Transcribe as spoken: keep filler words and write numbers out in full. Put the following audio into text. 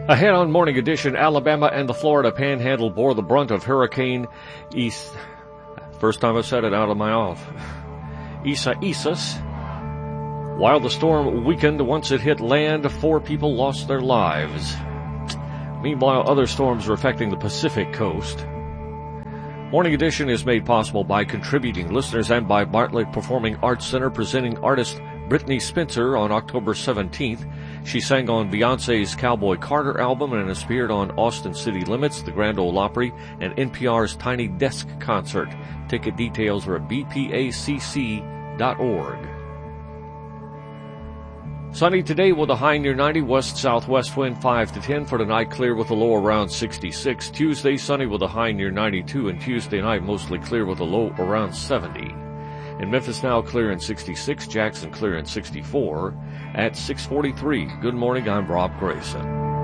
Ahead on Morning Edition, Alabama and the Florida Panhandle bore the brunt of Hurricane East. First time I've said it out of my mouth. Isaias. While the storm weakened once it hit land, four people lost their lives. Meanwhile, other storms are affecting the Pacific coast. Morning Edition is made possible by contributing listeners and by Bartlett Performing Arts Center, presenting artist Brittany Spencer on October seventeenth. She sang on Beyonce's Cowboy Carter album and has appeared on Austin City Limits, the Grand Ole Opry, and N P R's Tiny Desk Concert. Ticket details are at b p a c c dot org. Sunny today with a high near ninety, west-southwest wind five to ten. For tonight, clear with a low around sixty-six. Tuesday, sunny with a high near ninety-two, and Tuesday night, mostly clear with a low around seventy. In Memphis now, clear in sixty-six. Jackson, clear in sixty-four. At six forty-three, good morning, I'm Rob Grayson.